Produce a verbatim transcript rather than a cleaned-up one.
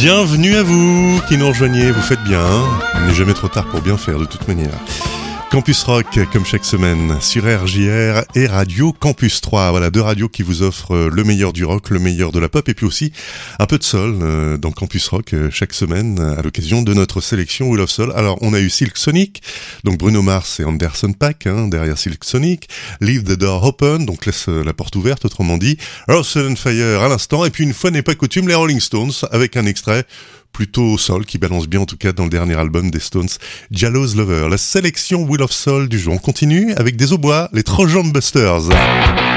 Bienvenue à vous qui nous rejoignez, vous faites bien, hein, il n'est jamais trop tard pour bien faire de toute manière. Campus Rock, comme chaque semaine, sur R J R et Radio Campus trois. Voilà, deux radios qui vous offrent le meilleur du rock, le meilleur de la pop, et puis aussi un peu de soul euh, dans Campus Rock euh, chaque semaine à l'occasion de notre sélection Wheel of Soul. Alors, on a eu Silk Sonic, donc Bruno Mars et Anderson .Paak, hein, derrière Silk Sonic. Leave the Door Open, donc laisse la porte ouverte, autrement dit. Earth and Fire à l'instant, et puis une fois n'est pas coutume, les Rolling Stones, avec un extrait plutôt soul, qui balance bien en tout cas dans le dernier album des Stones, Jealous Lover. La sélection Wheel of Soul du jour. On continue avec des Aubois, les Trojan Busters.